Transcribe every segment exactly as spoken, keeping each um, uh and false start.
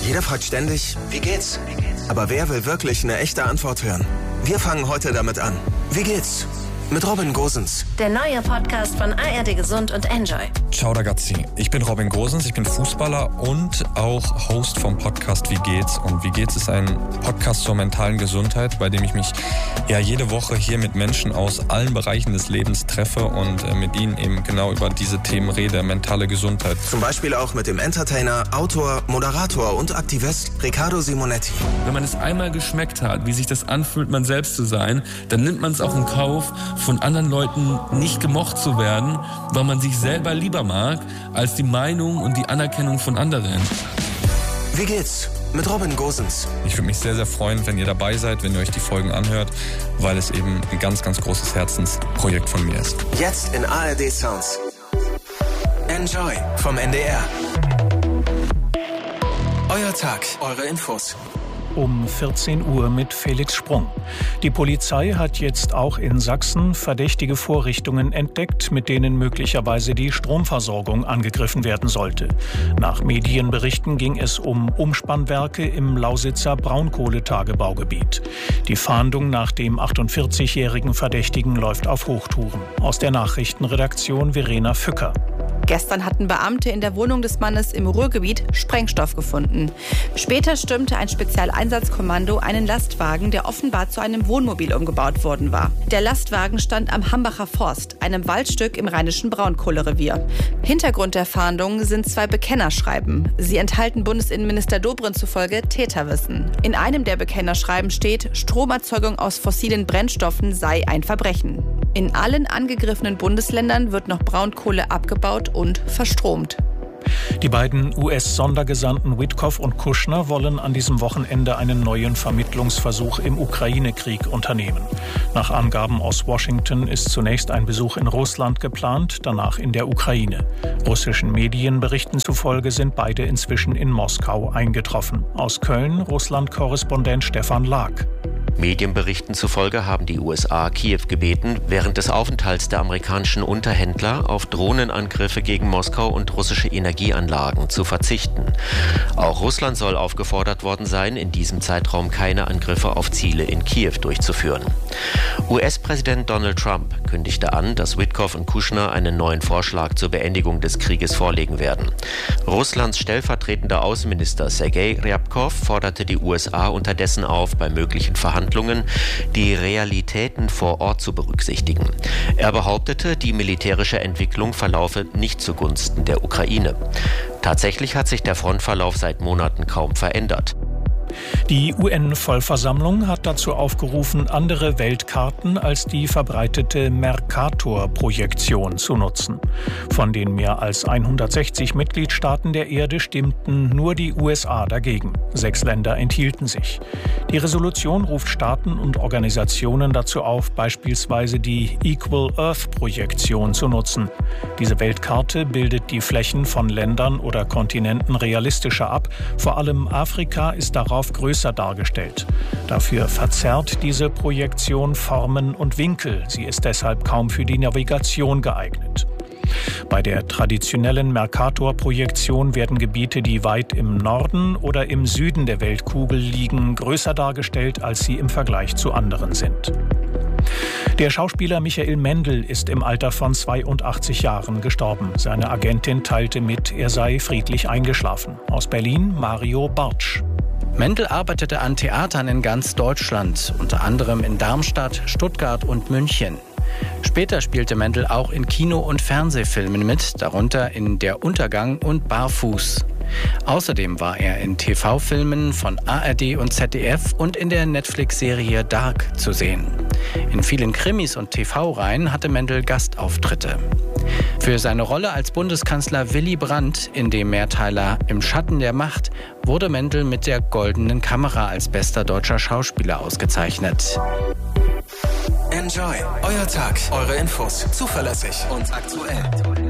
Jeder fragt ständig, wie geht's? Aber wer will wirklich eine echte Antwort hören? Wir fangen heute damit an. Wie geht's? Mit Robin Gosens. Der neue Podcast von A R D Gesund und Enjoy. Ciao ragazzi, ich bin Robin Gosens, ich bin Fußballer und auch Host vom Podcast Wie geht's? Und Wie geht's ist ein Podcast zur mentalen Gesundheit, bei dem ich mich ja jede Woche hier mit Menschen aus allen Bereichen des Lebens treffe und äh, mit ihnen eben genau über diese Themen rede, mentale Gesundheit. Zum Beispiel auch mit dem Entertainer, Autor, Moderator und Aktivist Riccardo Simonetti. Wenn man es einmal geschmeckt hat, wie sich das anfühlt, man selbst zu sein, dann nimmt man es auch in Kauf, von anderen Leuten nicht gemocht zu werden, weil man sich selber lieber mag, als die Meinung und die Anerkennung von anderen. Wie geht's? Mit Robin Gosens. Ich würde mich sehr, sehr freuen, wenn ihr dabei seid, wenn ihr euch die Folgen anhört, weil es eben ein ganz, ganz großes Herzensprojekt von mir ist. Jetzt in A R D Sounds. Enjoy vom N D R. Euer Tag, eure Infos. Um vierzehn Uhr mit Felix Sprung. Die Polizei hat jetzt auch in Sachsen verdächtige Vorrichtungen entdeckt, mit denen möglicherweise die Stromversorgung angegriffen werden sollte. Nach Medienberichten ging es um Umspannwerke im Lausitzer Braunkohletagebaugebiet. Die Fahndung nach dem achtundvierzigjährigen Verdächtigen läuft auf Hochtouren. Aus der Nachrichtenredaktion Verena Fücker. Gestern hatten Beamte in der Wohnung des Mannes im Ruhrgebiet Sprengstoff gefunden. Später stürmte ein Spezialeinsatzkommando einen Lastwagen, der offenbar zu einem Wohnmobil umgebaut worden war. Der Lastwagen stand am Hambacher Forst, einem Waldstück im rheinischen Braunkohlerevier. Hintergrund der Fahndung sind zwei Bekennerschreiben. Sie enthalten Bundesinnenminister Dobrindt zufolge Täterwissen. In einem der Bekennerschreiben steht, Stromerzeugung aus fossilen Brennstoffen sei ein Verbrechen. In allen angegriffenen Bundesländern wird noch Braunkohle abgebaut und verstromt. Die beiden U S-Sondergesandten Witkoff und Kushner wollen an diesem Wochenende einen neuen Vermittlungsversuch im Ukraine-Krieg unternehmen. Nach Angaben aus Washington ist zunächst ein Besuch in Russland geplant, danach in der Ukraine. Russischen Medienberichten zufolge sind beide inzwischen in Moskau eingetroffen. Aus Köln Russland-Korrespondent Stefan Lag. Medienberichten zufolge haben die U S A Kiew gebeten, während des Aufenthalts der amerikanischen Unterhändler auf Drohnenangriffe gegen Moskau und russische Energieanlagen zu verzichten. Auch Russland soll aufgefordert worden sein, in diesem Zeitraum keine Angriffe auf Ziele in Kiew durchzuführen. U S-Präsident Donald Trump kündigte an, dass Witkoff und Kushner einen neuen Vorschlag zur Beendigung des Krieges vorlegen werden. Russlands stellvertretender Außenminister Sergei Ryabkov forderte die U S A unterdessen auf, bei möglichen Verhandlungen die Realitäten vor Ort zu berücksichtigen. Er behauptete, die militärische Entwicklung verlaufe nicht zugunsten der Ukraine. Tatsächlich hat sich der Frontverlauf seit Monaten kaum verändert. Die U N-Vollversammlung hat dazu aufgerufen, andere Weltkarten als die verbreitete Mercator-Projektion zu nutzen. Von den mehr als hundertsechzig Mitgliedstaaten der Erde stimmten nur die U S A dagegen. Sechs Länder enthielten sich. Die Resolution ruft Staaten und Organisationen dazu auf, beispielsweise die Equal Earth-Projektion zu nutzen. Diese Weltkarte bildet die Flächen von Ländern oder Kontinenten realistischer ab. Vor allem Afrika ist darauf größer dargestellt. Dafür verzerrt diese Projektion Formen und Winkel. Sie ist deshalb kaum für die Navigation geeignet. Bei der traditionellen Mercator-Projektion werden Gebiete, die weit im Norden oder im Süden der Weltkugel liegen, größer dargestellt, als sie im Vergleich zu anderen sind. Der Schauspieler Michael Mendl ist im Alter von zweiundachtzig Jahren gestorben. Seine Agentin teilte mit, er sei friedlich eingeschlafen. Aus Berlin Mario Bartsch. Mendl arbeitete an Theatern in ganz Deutschland, unter anderem in Darmstadt, Stuttgart und München. Später spielte Mendl auch in Kino- und Fernsehfilmen mit, darunter in Der Untergang und Barfuß. Außerdem war er in T V-Filmen von A R D und Z D F und in der Netflix-Serie Dark zu sehen. In vielen Krimis und T V-Reihen hatte Mendl Gastauftritte. Für seine Rolle als Bundeskanzler Willy Brandt in dem Mehrteiler Im Schatten der Macht wurde Mendl mit der Goldenen Kamera als bester deutscher Schauspieler ausgezeichnet. Enjoy. Euer Tag, eure Infos. Zuverlässig und aktuell.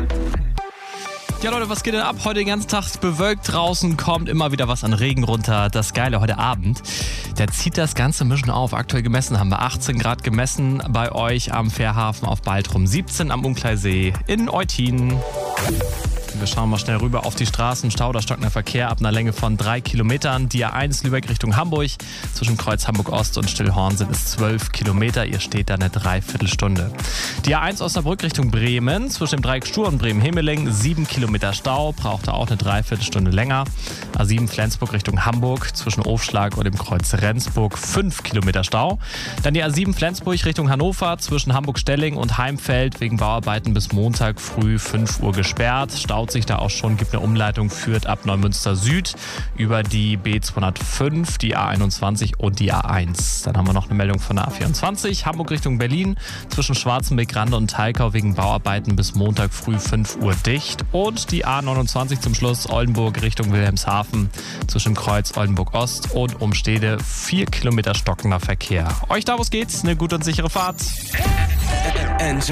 Ja Leute, was geht denn ab? Heute den ganzen Tag bewölkt draußen, kommt immer wieder was an Regen runter. Das Geile heute Abend, der zieht das Ganze ein bisschen auf. Aktuell gemessen haben wir achtzehn Grad gemessen bei euch am Fährhafen auf Baltrum, siebzehn am Unkleisee in Eutin. Wir schauen mal schnell rüber auf die Straßen. Stau oder stockender Verkehr ab einer Länge von drei Kilometern. Die A eins Lübeck Richtung Hamburg. Zwischen Kreuz Hamburg-Ost und Stillhorn sind es zwölf Kilometer. Ihr steht da eine Dreiviertelstunde. Die A eins Osnabrück Richtung Bremen. Zwischen dem Dreieck Stur und Bremen-Hemeling sieben Kilometer Stau. Braucht da auch eine Dreiviertelstunde länger. A sieben Flensburg Richtung Hamburg. Zwischen Ofschlag und dem Kreuz Rendsburg fünf Kilometer Stau. Dann die A sieben Flensburg Richtung Hannover. Zwischen Hamburg-Stelling und Heimfeld wegen Bauarbeiten bis Montag früh fünf Uhr gesperrt. Staut sich da auch schon, gibt eine Umleitung, führt ab Neumünster Süd über die B zweihundertfünf, die A einundzwanzig und die A eins. Dann haben wir noch eine Meldung von der A vierundzwanzig, Hamburg Richtung Berlin, zwischen Schwarzenbeck, Rande und Thalkau wegen Bauarbeiten bis Montag früh fünf Uhr dicht. Und die A neunundzwanzig zum Schluss, Oldenburg Richtung Wilhelmshaven, zwischen Kreuz Oldenburg Ost und Umstede vier Kilometer stockender Verkehr. Euch da, wo es geht, eine gute und sichere Fahrt. Enjoy.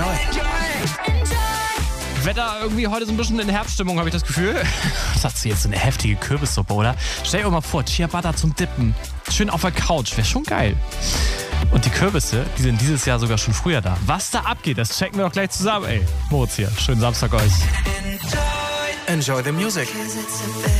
Wetter irgendwie heute so ein bisschen in Herbststimmung, habe ich das Gefühl. Was sagst du jetzt, so eine heftige Kürbissuppe, oder? Stell dir mal vor, Ciabatta zum Dippen. Schön auf der Couch, wäre schon geil. Und die Kürbisse, die sind dieses Jahr sogar schon früher da. Was da abgeht, das checken wir doch gleich zusammen, ey. Moritz hier, schönen Samstag euch. Enjoy the music.